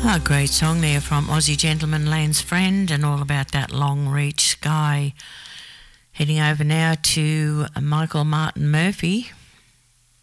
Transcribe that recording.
A great song there from Aussie Gentleman Lane's Friend, and all about that long reach sky. Heading over now to Michael Martin Murphey